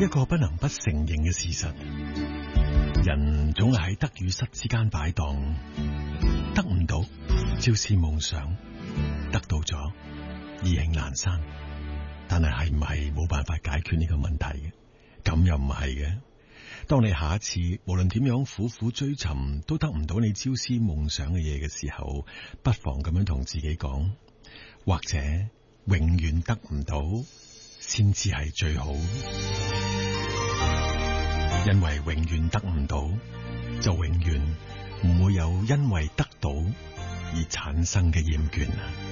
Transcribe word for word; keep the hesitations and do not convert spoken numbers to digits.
一個不能不承認嘅事實，人總係喺得與失之間擺盪，得唔到朝思夢想，得到咗意興闌珊。但係係唔係冇辦法解決呢個問題嘅？咁又唔係嘅。當你下一次無論點樣苦苦追尋，都得唔到你朝思夢想嘅嘢嘅時候，不妨咁樣同自己講，或者永遠得唔到先至係最好。因為永遠得唔到，就永遠唔會有因為得到而產生嘅厭倦啊！